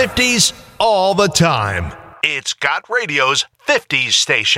50s all the time. It's Got Radio's 50s station.